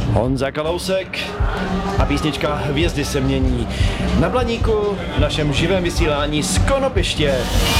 Honza Kalousek a písnička Hvězdy se mění. Na Blaníku v našem živém vysílání z Konopiště.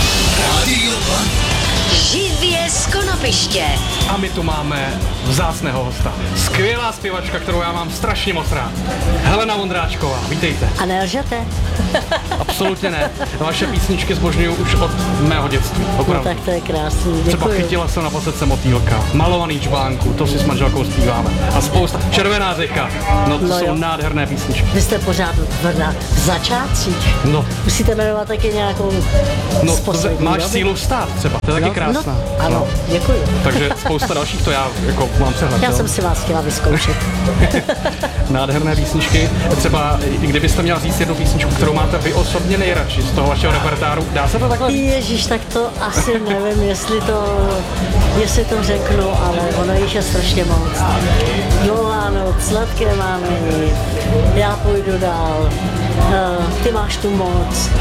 Živě z Konopiště. A my tu máme vzácného hosta. Skvělá zpěvačka, kterou já mám strašně moc rád. Helena Vondráčková, vítejte. A nelžete? Absolutně ne. Vaše písničky zbožňuju už od mého dětství. Opravdu. No tak to je krásný, děkuji. Třeba Chytila jsem na posledce motýlka, Malovaný čbánku, to si s manželkou zpíváme. A spousta. Červená řeka, no to jsou nádherné písničky. Vy jste pořád v začátcích. No. Musíte jmenovat taky nějakou z poslední máš doby. sílu stát třeba, to je taky krásná. No, ano, děkuji. Takže spousta dalších, to já jako mám přehled. Já jsem si vás chtěla vyzkoušet. Nádherné písničky. Třeba kdybyste měla říct jednu písničku, kterou máte vy osobně nejradši z toho vašeho repertoáru, dá se to takhle říct? Ježíš, tak to asi nevím, jestli to řeknu, ale ono jich je strašně moc. Dlouhá noc, sladké mámení, já půjdu dál, ty máš tu moc,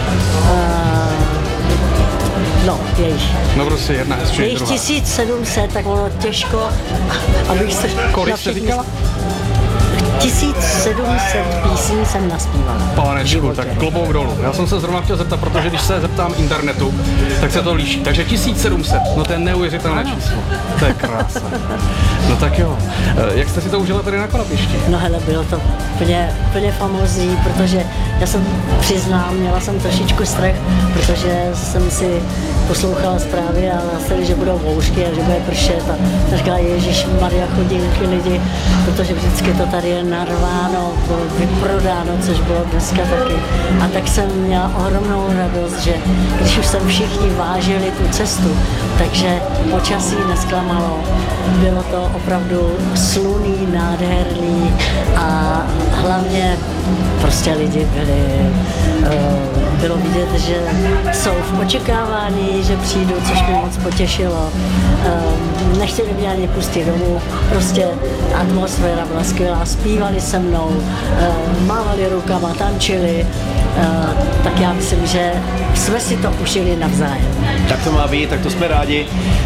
No prostě jedna hezčí, je jich 1700, tak ono těžko, abych se... Kolik jste říkala? 1700 písní jsem naspívala. Pánečku, tak klobouk dolů. Já jsem se zrovna chtěl zeptat, protože když se zeptám internetu, tak se to liší. Takže 1700, no to je neuvěřitelné číslo. To je krása. No tak jo. Jak jste si to užila tady na Konopišti? No hele, bylo to úplně famózní, protože já jsem přiznám, měla jsem trošičku strach, protože jsem si poslouchala zprávy a zase, že budou bouřky a že bude pršet a říkala, ježišmarja, chodí lidi, protože vždycky to tady je narváno, vyprodáno, což bylo dneska taky. A tak jsem měla ohromnou radost, že když už jsem všichni vážili tu cestu, takže počasí nesklamalo. Bylo to opravdu slunný, nádherný a hlavně prostě lidi bylo vidět, že jsou v očekávání, že přijdu, což mě moc potěšilo. Nechtěli mě ani pustit domů, prostě atmosféra byla skvělá, zpívali se mnou, mávali rukama, tančili, tak já myslím, že jsme si to užili navzájem. Tak to má být, tak to jsme rádi.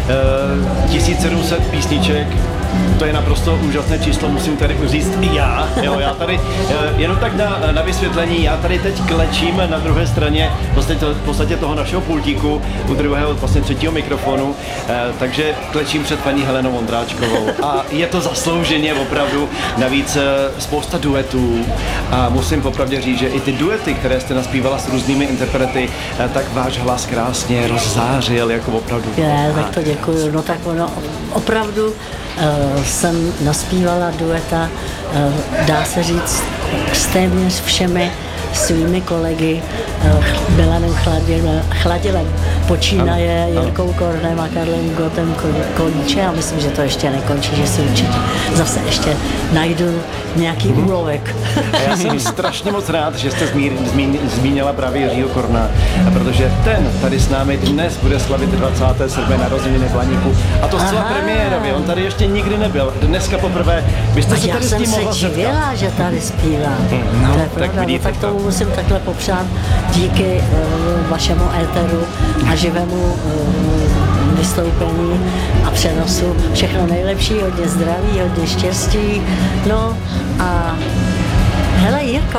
1700 písniček, to je naprosto úžasné číslo, musím tady říct i já. Jo, já tady, jenom tak na vysvětlení, já tady teď klečím na druhé straně v podstatě toho našeho pultíku, u druhého, vlastně třetího mikrofonu, takže klečím před paní Helenou Vondráčkovou a je to zaslouženě opravdu, navíc spousta duetů a musím popravdě říct, že i ty duety, které jste naspívala s různými interprety, tak váš hlas krásně rozzářil, jako opravdu. Tak to děkuju, no tak ono opravdu jsem naspívala dueta, dá se říct, s téměř všemi svými kolegy, Milanem Chladilem, počínaje Jirkou Kornem a Karlem Gottem končí a myslím, že to ještě nekončí, že si určitě zase ještě najdu nějaký úlovek. A já jsem strašně moc rád, že jste zmínila právě Jiřího Korna, protože ten tady s námi dnes bude slavit 27. narozeniny v Blaníku a to zcela premiérově, on tady ještě nikdy nebyl, dneska poprvé, byste se tady s tím mohla setkat. Já jsem se divila, že tady zpívá. No, to je tak pravda, vidíte tak tomu musím takhle popřát díky vašemu éteru a živému vystoupení a přenosu. Všechno nejlepší, hodně zdraví, hodně štěstí. No a hele Jirko,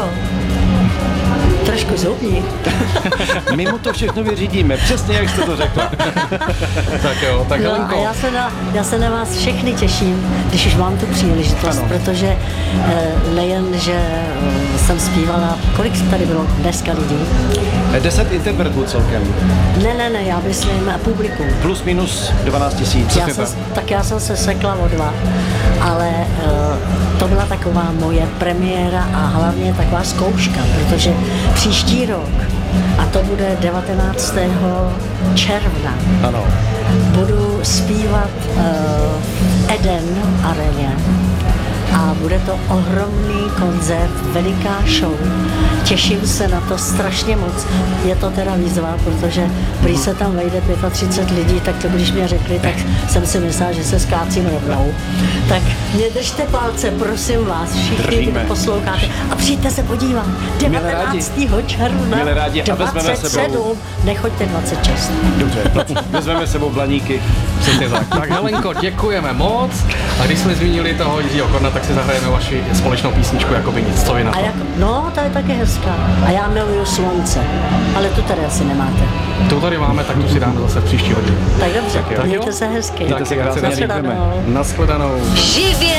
trošku zhubni. My mu to všechno vyřídíme, přesně jak jste to řekla. Tak jo, tak No, Helenko. a já se na vás všechny těším, když už mám tu příležitost, ano. protože nejen, že jsem zpívala, kolik tady bylo dneska lidí? 10 interpretů celkem. Ne, já myslím publikum. Plus minus 12 000. Já jsem se sekla o 2, ale to byla taková moje premiéra a hlavně taková zkouška, protože příští rok, a to bude 19. června, Ano. budu zpívat v Eden areně a bude to ohromný koncert, veliká show. Těším se na to strašně moc. Je to teda výzva, protože prý se tam vejde 35 lidí, tak to když mě řekli, tak jsem si myslela, že se skácím rovnou. Tak mě držte palce, prosím vás, všichni, kdo posloucháte. A přijďte se podívat. 19. června, Milé rádi, a vezmeme 27, nechoďte 26. Dobře, vezmeme sebou Blaníky. Přesně tak. Tak Helenko, děkujeme moc. A když jsme zmínili toho Jiřího Korna, tak si zahrajeme vaši společnou písničku Jakoby nic. Co vy na to? No, ta je taky hezká. A já miluju slunce. Ale tu tady asi nemáte. Tu tady máme, tak tu si dáme zase v příští hodině. Tak dobře, Tak jo. mějte se hezky. Mějte se krásně, Nashledanou. Naschledanou. Živě